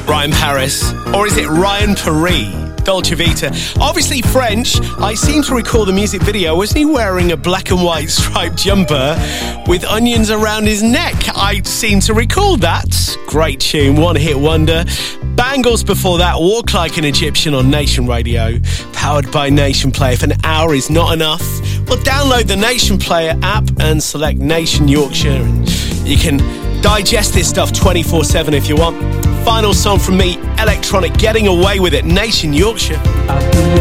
Ryan Paris? Or is it Ryan Paris? Dolce Vita. Obviously French. I seem to recall the music video. Wasn't he wearing a black and white striped jumper with onions around his neck? I seem to recall that. Great tune, one-hit wonder. Bangles before that, Walk Like an Egyptian on Nation Radio, powered by Nation Player. If an hour is not enough, well, download the Nation Player app and select Nation Yorkshire, and you can digest this stuff 24/7 if you want. Final song from me, Electronic, Getting Away With It, Nation Yorkshire.